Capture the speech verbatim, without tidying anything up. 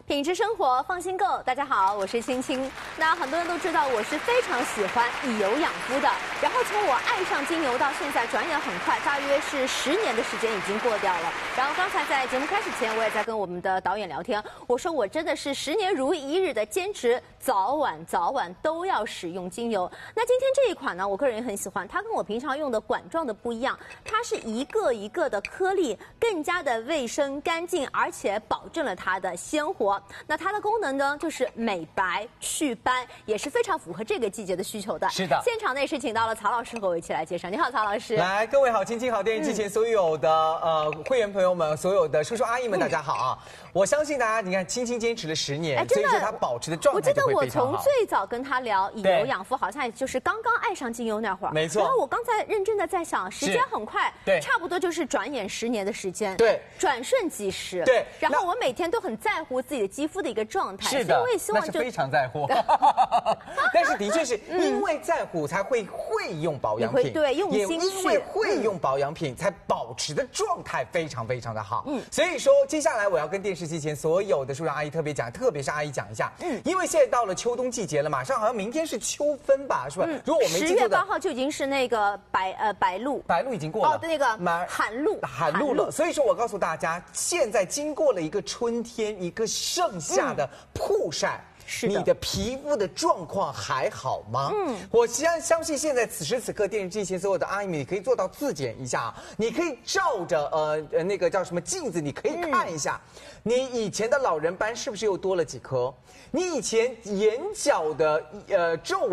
品质生活，放心购。大家好，我是青青。那很多人都知道我是非常喜欢以油养肤的。然后从我爱上精油到现在，转眼很快，大约是十年的时间已经过掉了。然后刚才在节目开始前，我也在跟我们的导演聊天，我说我真的是十年如一日的坚持，早晚早晚都要使用精油。那今天这一款呢，我个人也很喜欢，它跟我平常用的管状的不一样，它是一个一个的颗粒，更加的卫生干净，而且保证了它的鲜活。那它的功能呢，就是美白、祛斑，也是非常符合这个季节的需求的。 是的， 现场内是请到了曹老师和我一起来介绍。你好，曹老师。 来，各位好，青青好，电视机前所有的、嗯、呃会员朋友们，所有的叔叔阿姨们，大家好啊！嗯、我相信大家，你看青青坚持了十年，哎、所以说他保持的状态就会非常好。 我记得我从最早跟他聊以油养肤，好像也就是刚刚爱上精油那会儿。 没错。 然后我刚才认真的在想，时间很快， 对， 差不多就是转眼十年的时间， 对， 转瞬即逝。 对。 然后我每天都很在乎自己的肌肤的一个状态， 是的， 所以我也希望那是非常在乎。但是的确是因为在乎才会会用保养品， 对，用心也因为会用保养品才保持的状态非常非常的好。嗯，所以说接下来我要跟电视机前所有的叔叔阿姨特别讲，特别是阿姨讲一下，嗯，因为现在到了秋冬季节了，马上好像明天是秋分吧，是吧？嗯、如果我没记错的， 十月八号就已经是那个白呃白露， 白露已经过了， 哦，对，那个寒露， 寒露了。所以说我告诉大家，现在经过了一个春天，一个盛夏的曝晒。嗯，是你的皮肤的状况还好吗？嗯，我相相信现在此时此刻电视机前所有的阿姨们，你可以做到自检一下，你可以照着呃呃那个叫什么镜子，你可以看一下，嗯、你以前的老人斑是不是又多了几颗？你以前眼角的呃皱纹。